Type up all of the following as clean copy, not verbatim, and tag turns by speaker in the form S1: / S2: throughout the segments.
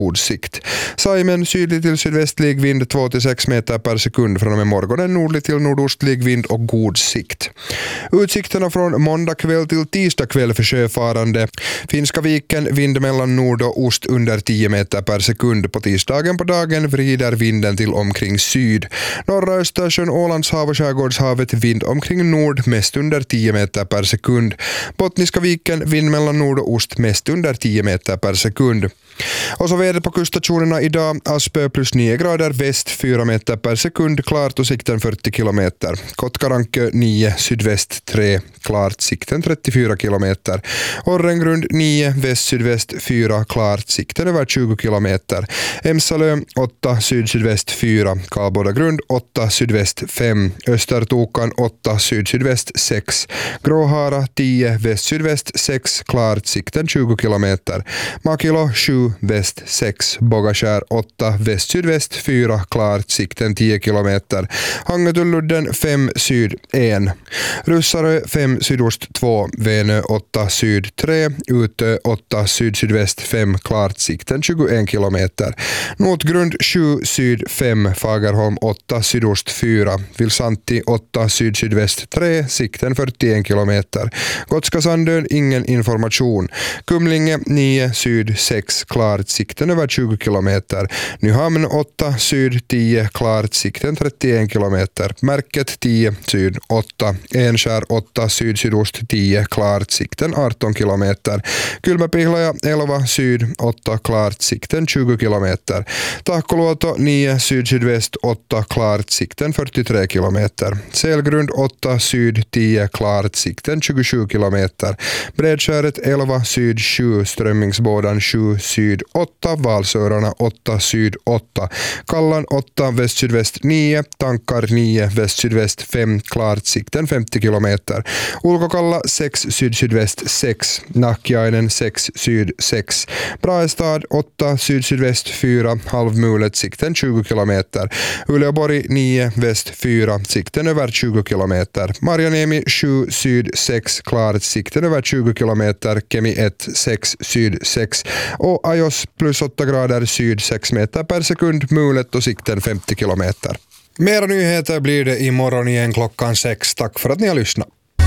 S1: god sikt. Saimen sydlig till sydvästlig vind 2-6 meter per sekund från och med morgonen, nordlig till nordostlig vind och god sikt. Utsikterna från måndag kväll till tisdag kväll för sjöfarande. Finska viken vind mellan nord och ost under 10 meter per sekund. På tisdagen på dagen vrider vinden till omkring syd. Norra Östersjön, Ålandshav och Skärgårdshavet vind omkring nord mest under 10 meter per sekund. Bottniska viken vind mellan nord och ost mest under 10 meter per sekund. Och så väder på kuststationerna idag: Aspö plus 9 grader, väst 4 meter per sekund, klart och sikten 40 kilometer. Kotkarankö 9, sydväst 3, klart, sikten 34 kilometer. Orrengrund 9, väst sydväst 4, klart, sikten över 20 kilometer. Emsalö 8, syd-sydväst 4, Karlbodagrund 8, sydväst 5, Östertokan 8, syd-sydväst 6, Gråhara 10, väst sydväst 6, klart, sikten 20 kilometer. Makilo 7, väst 6, Bogaskär 8, väst sydväst 4, klart, sikten 10 kilometer. Hangetulludden 5, syd 1, Russarö 5, sydost 2, Venö 8, syd 3, Utö 8, syd-sydväst 5, klart, sikten 21 kilometer. Notgrund 7, syd 5, Fagerholm 8, sydost 4, Vilsanti 8, syd-sydväst 3, sikten 41 kilometer. Gotska Sandön ingen information. Kumlinge 9, syd 6, klart, sikten över 20 kilometer. Nyhamn 8, syd 10, klart, sikten 31 kilometer. Märket 10, syd 8, Enskär 8, syd-sydost 10, klart, sikten 18 kilometer. Kylmäpihlaja 11, syd 8, klart, sikten 20 kilometer. Tahkoluoto 9, syd-sydväst 8, klart, sikten 43 kilometer. Selgrund 8, syd 10, klart, sikten 27 kilometer. Bredskäret 11, syd 7, Strömmingsbådan 7, syd 8, Valsörarna 8, syd 8, Kallan 8, väst-sydväst 9, Tankar 9, väst-sydväst 5, klart, sikten 50 kilometer. Ulkokalla 6, syd-sydväst 6, Nackjainen 6, syd 6, Braestad 8, syd-sydväst 4, Halvmulet, sikten 20 kilometer. Uleåborg 9, väst 4, sikten över 20 kilometer. Marjaniemi 7, syd 6, klart, sikten över 20 kilometer. Kemi 1, 6, syd 6 och Ajos plus 8 grader, syd 6 meter per sekund, mulet och sikten 50 kilometer. Mera nyheter blir det imorgon igen klockan 6. Tack för att ni har lyssnat.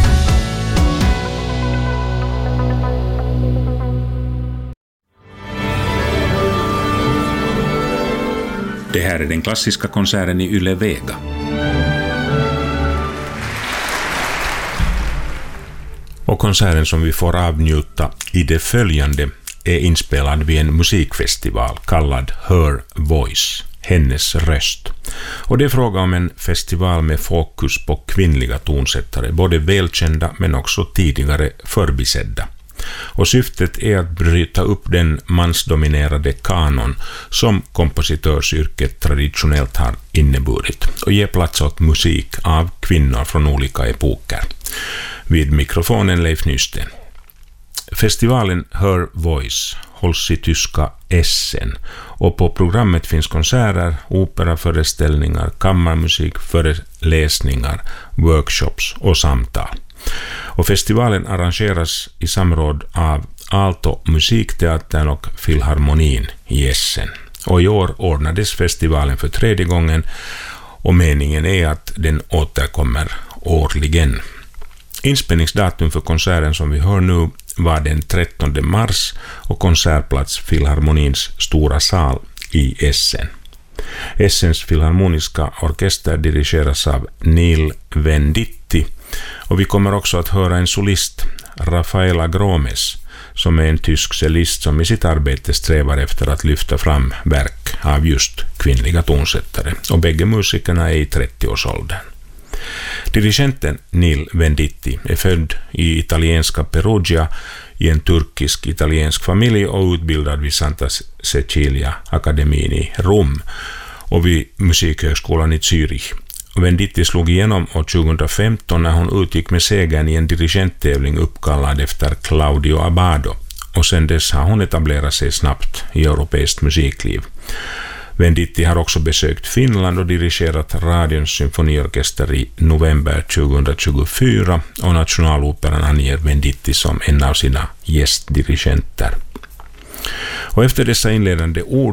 S2: Det här är den klassiska konserten i Yle Vega. Och konserten som vi får avnjuta i det följande är inspelad vid en musikfestival kallad Her Voice, hennes röst. Och det är fråga om en festival med fokus på kvinnliga tonsättare, både välkända men också tidigare förbisedda. Och syftet är att bryta upp den mansdominerade kanon som kompositörsyrket traditionellt har inneburit och ge plats åt musik av kvinnor från olika epoker. Vid mikrofonen Leif Nysten. Festivalen Her Voice hålls i tyska Essen och på programmet finns konserter, operaföreställningar, kammarmusik, föreläsningar, workshops och samtal. Och festivalen arrangeras i samråd av Aalto musikteatern och Filharmonin i Essen. Och i år ordnades festivalen för 3:e gången och meningen är att den återkommer årligen. Inspelningsdatum för konserten som vi hör nu var den 13 mars och konsertplats Filharmonins stora sal i Essen. Essens filharmoniska orkester dirigeras av Neil Venditti och vi kommer också att höra en solist, Rafaela Gromes, som är en tysk cellist som i sitt arbete strävar efter att lyfta fram verk av just kvinnliga tonsättare och bägge musikerna är i 30-årsåldern. Dirigenten Neil Venditti är född i italienska Perugia i en turkisk-italiensk familj och utbildad vid Santa Cecilia akademin i Rom och vid Musikhögskolan i Zürich. Venditti slog igenom år 2015 när hon utgick med segern i en dirigenttävling uppkallad efter Claudio Abbado och sedan dess har hon etablerat sig snabbt i europeiskt musikliv. Venditti har också besökt Finland och dirigerat Radions symfoniorkester i november 2024 och Nationaloperan anger Venditti som en av sina gästdirigenter. Och efter dessa inledande ord